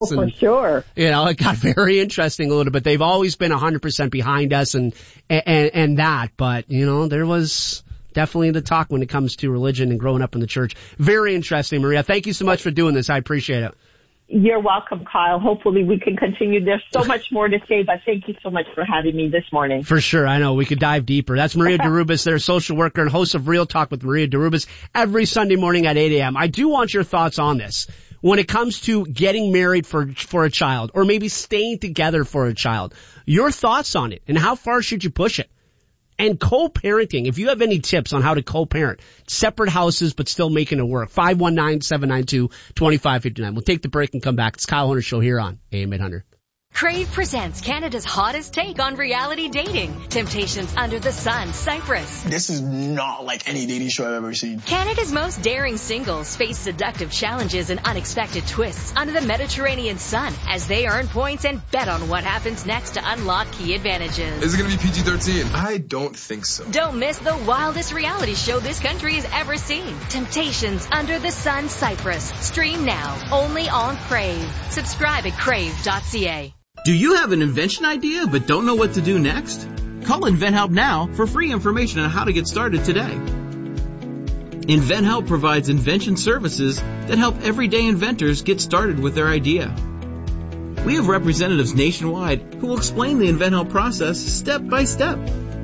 For sure. It got very interesting a little bit. They've always been 100% behind us and that, but, there was definitely the talk when it comes to religion and growing up in the church. Very interesting, Maria. Thank you so much for doing this. I appreciate it. You're welcome, Kyle. Hopefully we can continue. There's so much more to say, but thank you so much for having me this morning. For sure. I know. We could dive deeper. That's Maria Derubis. They're a social worker and host of Real Talk with Maria Derubis every Sunday morning at 8 a.m. I do want your thoughts on this. When it comes to getting married for a child or maybe staying together for a child, your thoughts on it and how far should you push it? And co-parenting, if you have any tips on how to co-parent, separate houses but still making it work, 519-792-2559. We'll take the break and come back. It's Kyle Hunter Show here on AM 800. Crave presents Canada's hottest take on reality dating. Temptations Under the Sun, Cyprus. This is not like any dating show I've ever seen. Canada's most daring singles face seductive challenges and unexpected twists under the Mediterranean sun as they earn points and bet on what happens next to unlock key advantages. Is it going to be PG-13? I don't think so. Don't miss the wildest reality show this country has ever seen. Temptations Under the Sun, Cyprus. Stream now, only on Crave. Subscribe at crave.ca. Do you have an invention idea but don't know what to do next? Call InventHelp now for free information on how to get started today. InventHelp provides invention services that help everyday inventors get started with their idea. We have representatives nationwide who will explain the InventHelp process step by step.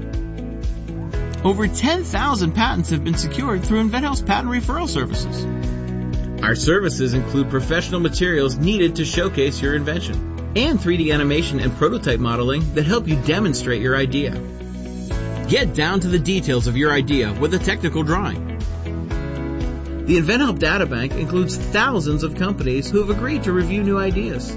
Over 10,000 patents have been secured through InventHelp's patent referral services. Our services include professional materials needed to showcase your invention, and 3D animation and prototype modeling that help you demonstrate your idea. Get down to the details of your idea with a technical drawing. The InventHelp Databank includes thousands of companies who have agreed to review new ideas.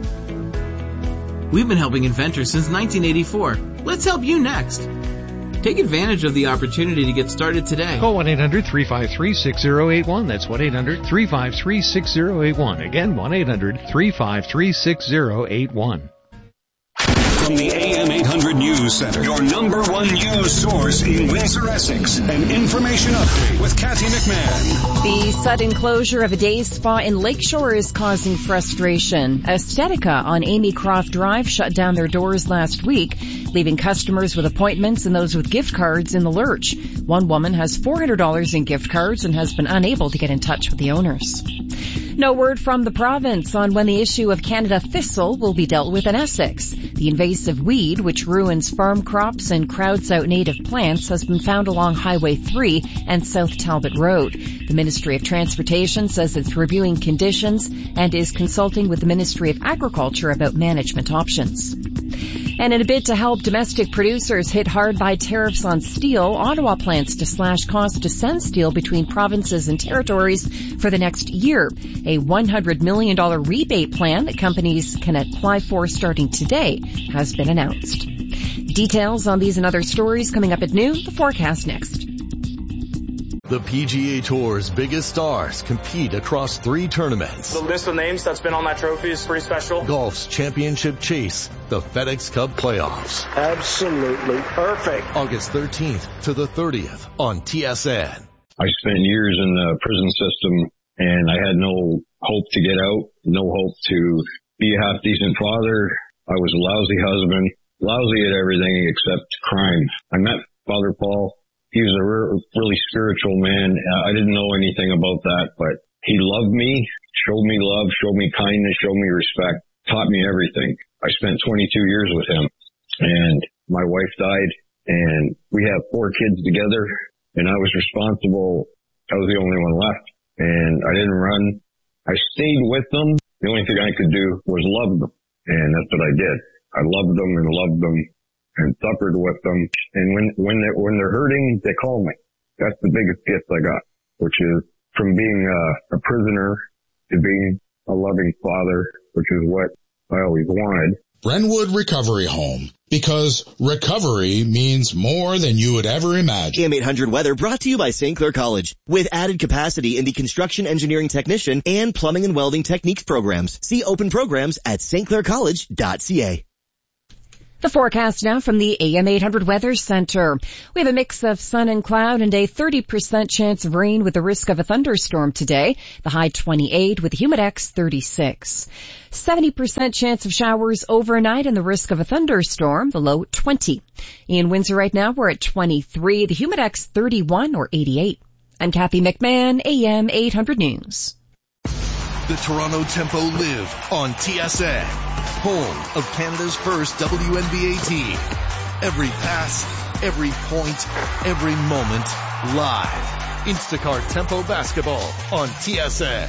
We've been helping inventors since 1984. Let's help you next. Take advantage of the opportunity to get started today. Call 1-800-353-6081. That's 1-800-353-6081. Again, 1-800-353-6081. From the AM 800 News Center, your number one news source in Windsor, Essex. An information update with Kathy McMahon. The sudden closure of a day spa in Lakeshore is causing frustration. Estetica on Amy Croft Drive shut down their doors last week, leaving customers with appointments and those with gift cards in the lurch. One woman has $400 in gift cards and has been unable to get in touch with the owners. No word from the province on when the issue of Canada thistle will be dealt with in Essex. The invasive weed, which ruins farm crops and crowds out native plants, has been found along Highway 3 and South Talbot Road. The Ministry of Transportation says it's reviewing conditions and is consulting with the Ministry of Agriculture about management options. And in a bid to help domestic producers hit hard by tariffs on steel, Ottawa plans to slash costs to send steel between provinces and territories for the next year. A $100 million rebate plan that companies can apply for starting today has been announced. Details on these and other stories coming up at noon. The forecast next. The PGA Tour's biggest stars compete across 3 tournaments. The list of names that's been on that trophy is pretty special. Golf's championship chase, the FedEx Cup playoffs. Absolutely perfect. August 13th to the 30th on TSN. I spent years in the prison system and I had no hope to get out, no hope to be a half-decent father. I was a lousy husband, lousy at everything except crime. I met Father Paul. He was a really spiritual man. I didn't know anything about that, but he loved me, showed me love, showed me kindness, showed me respect, taught me everything. I spent 22 years with him, and my wife died, and we have 4 kids together, and I was responsible. I was the only one left, and I didn't run. I stayed with them. The only thing I could do was love them, and that's what I did. I loved them and loved them and suffered with them. And when they're hurting, they call me. That's the biggest gift I got, which is from being a prisoner to being a loving father, which is what I always wanted. Brentwood Recovery Home, because recovery means more than you would ever imagine. AM 800 weather brought to you by St. Clair College. With added capacity in the construction engineering technician and plumbing and welding techniques programs. See open programs at stclaircollege.ca. The forecast now from the AM 800 Weather Center. We have a mix of sun and cloud and a 30% chance of rain with the risk of a thunderstorm today. The high 28 with the humidex 36. 70% chance of showers overnight and the risk of a thunderstorm, the low 20. In Windsor right now we're at 23, the humidex 31 or 88. I'm Kathy McMahon, AM 800 News. The Toronto Tempo live on TSN, home of Canada's first WNBA team. Every pass, every point, every moment, live. Instacart Tempo Basketball on TSN.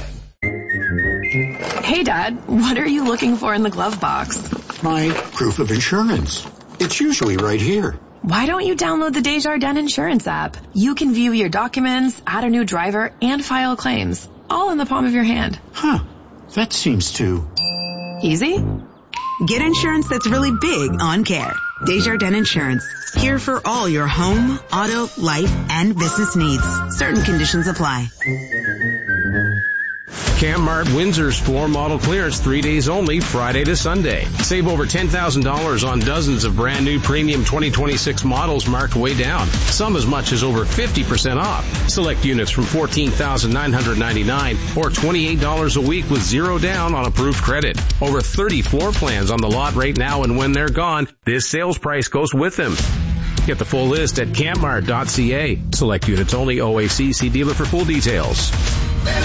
Hey Dad, what are you looking for in the glove box? My proof of insurance. It's usually right here. Why don't you download the Desjardins Insurance app? You can view your documents, add a new driver, and file claims, all in the palm of your hand. Huh. That seems too easy. Get insurance that's really big on care. Desjardins Insurance. Here for all your home, auto, life, and business needs. Certain conditions apply. CamMart Windsor's floor model clearance 3 days only, Friday to Sunday. Save over $10,000 on dozens of brand new premium 2026 models marked way down. Some as much as over 50% off. Select units from $14,999 or $28 a week with zero down on approved credit. Over 30 floor plans on the lot right now, and when they're gone, this sales price goes with them. Get the full list at campmart.ca. Select units only, OAC. See dealer for full details.